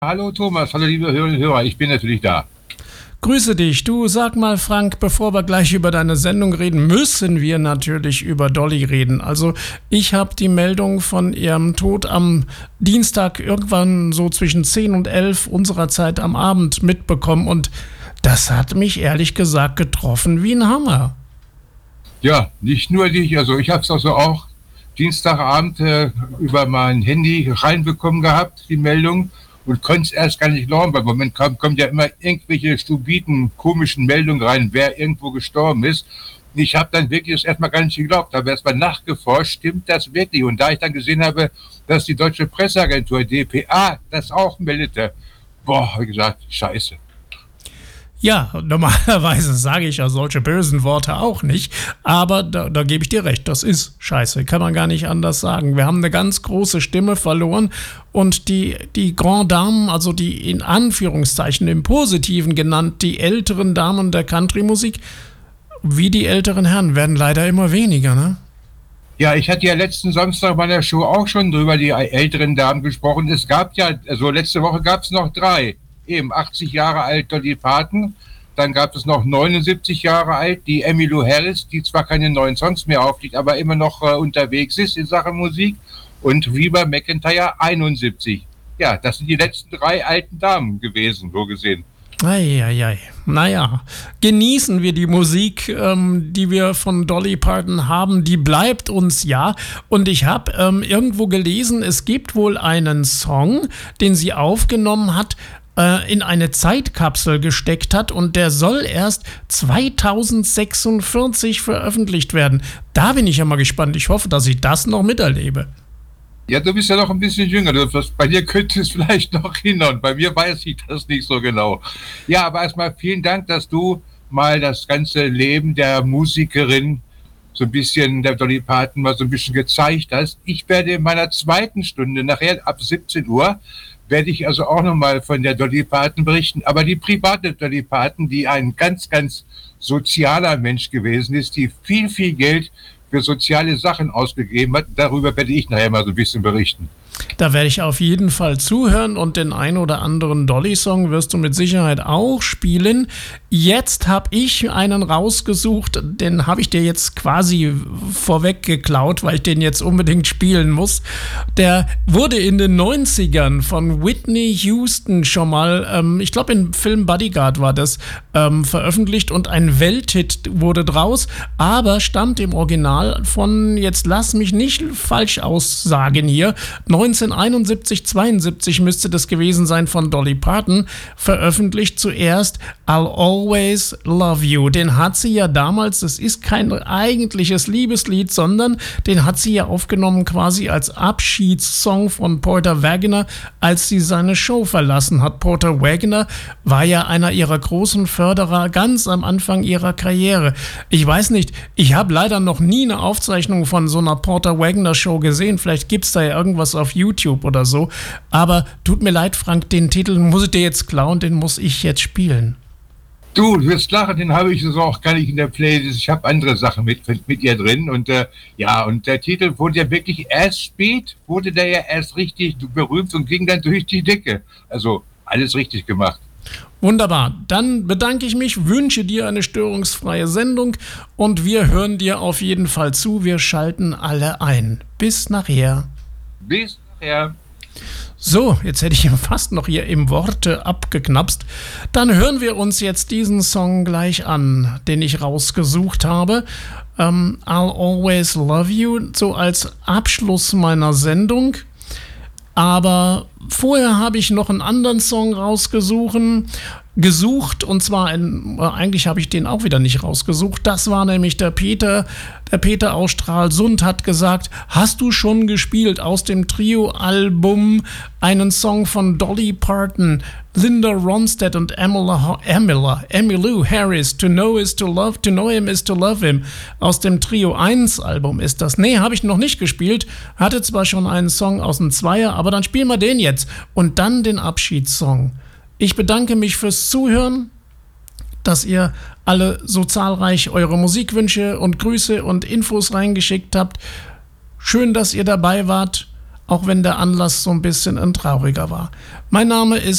Hallo Thomas, hallo liebe Hörerinnen und Hörer, ich bin natürlich da. Grüße dich. Du, sag mal, Frank, bevor wir gleich über deine Sendung reden, müssen wir natürlich über Dolly reden. Also ich habe die Meldung von ihrem Tod am Dienstag irgendwann so zwischen 10 und 11 unserer Zeit am Abend mitbekommen und das hat mich ehrlich gesagt getroffen wie ein Hammer. Ja, nicht nur dich, also ich habe es also auch Dienstagabend über mein Handy reinbekommen gehabt, die Meldung, und konnte es erst gar nicht glauben, weil im Moment kommt ja immer irgendwelche stupiden, komischen Meldungen rein, wer irgendwo gestorben ist. Und ich habe dann wirklich das erstmal gar nicht geglaubt, habe erstmal nachgeforscht, stimmt das wirklich? Und da ich dann gesehen habe, dass die deutsche Presseagentur dpa das auch meldete, boah, habe ich gesagt, scheiße. Ja, normalerweise sage ich ja solche bösen Worte auch nicht, aber da gebe ich dir recht, das ist scheiße, kann man gar nicht anders sagen. Wir haben eine ganz große Stimme verloren und die Grand Damen, also die in Anführungszeichen im Positiven genannt, die älteren Damen der Country-Musik, wie die älteren Herren, werden leider immer weniger, ne? Ja, ich hatte ja letzten Samstag bei der Show auch schon drüber die älteren Damen gesprochen. Es gab ja, also letzte Woche gab es noch drei. Eben 80 Jahre alt Dolly Parton, dann gab es noch 79 Jahre alt die Emmylou Harris, die zwar keine neuen Songs mehr auflegt, aber immer noch unterwegs ist in Sachen Musik, und Reba McEntire 71. Ja, das sind die letzten drei alten Damen gewesen, so gesehen. Eieiei. Naja, genießen wir die Musik, die wir von Dolly Parton haben, die bleibt uns ja. Und ich habe irgendwo gelesen, es gibt wohl einen Song, den sie aufgenommen hat, in eine Zeitkapsel gesteckt hat und der soll erst 2046 veröffentlicht werden. Da bin ich ja mal gespannt. Ich hoffe, dass ich das noch miterlebe. Ja, du bist ja noch ein bisschen jünger. Bei dir könnte es vielleicht noch hinhauen. Bei mir weiß ich das nicht so genau. Ja, aber erstmal vielen Dank, dass du mal das ganze Leben der Musikerin so ein bisschen, der Dolly Parton, mal so ein bisschen gezeigt hast. Ich werde in meiner zweiten Stunde, nachher ab 17 Uhr, werde ich also auch nochmal von der Dolly Parton berichten. Aber die private Dolly Parton, die ein ganz, ganz sozialer Mensch gewesen ist, die viel, viel Geld für soziale Sachen ausgegeben hat, darüber werde ich nachher mal so ein bisschen berichten. Da werde ich auf jeden Fall zuhören und den ein oder anderen Dolly-Song wirst du mit Sicherheit auch spielen. Jetzt habe ich einen rausgesucht, den habe ich dir jetzt quasi vorweg geklaut, weil ich den jetzt unbedingt spielen muss. Der wurde in den 90ern von Whitney Houston schon mal, ich glaube im Film Bodyguard war das, veröffentlicht und ein Welthit wurde draus, aber stammt im Original von, jetzt lass mich nicht falsch aussagen hier, 1971, 72 müsste das gewesen sein, von Dolly Parton, veröffentlicht zuerst I'll Always Love You. Den hat sie ja damals, das ist kein eigentliches Liebeslied, sondern den hat sie ja aufgenommen quasi als Abschiedssong von Porter Wagoner, als sie seine Show verlassen hat. Porter Wagoner war ja einer ihrer großen Förderer ganz am Anfang ihrer Karriere. Ich weiß nicht, ich habe leider noch nie eine Aufzeichnung von so einer Porter Wagoner Show gesehen. Vielleicht gibt es da ja irgendwas auf YouTube oder so. Aber tut mir leid, Frank, den Titel muss ich dir jetzt klauen, den muss ich jetzt spielen. Du wirst lachen, den habe ich so auch gar nicht in der Playlist. Ich habe andere Sachen mit ihr drin. Und ja, und der Titel wurde ja wirklich erst spät, wurde der ja erst richtig berühmt und ging dann durch die Decke. Also alles richtig gemacht. Wunderbar, dann bedanke ich mich, wünsche dir eine störungsfreie Sendung und wir hören dir auf jeden Fall zu. Wir schalten alle ein. Bis nachher. Bis nachher. So, jetzt hätte ich ihn fast noch hier im Worte abgeknapst. Dann hören wir uns jetzt diesen Song gleich an, den ich rausgesucht habe. I'll Always Love You, so als Abschluss meiner Sendung. Aber vorher habe ich noch einen anderen Song rausgesucht und zwar eigentlich habe ich den auch wieder nicht rausgesucht. Das war nämlich der Peter aus Stralsund hat gesagt, hast du schon gespielt aus dem Trio-Album einen Song von Dolly Parton, Linda Ronstadt und Emmylou Harris, To Know Is To Love, To Know Him Is To Love Him, aus dem Trio 1 Album ist das. Nee, habe ich noch nicht gespielt, hatte zwar schon einen Song aus dem Zweier, aber dann spielen wir den jetzt und dann den Abschiedssong. Ich bedanke mich fürs Zuhören, dass ihr alle so zahlreich eure Musikwünsche und Grüße und Infos reingeschickt habt. Schön, dass ihr dabei wart. auch wenn der Anlass so ein bisschen ein trauriger war. Mein Name ist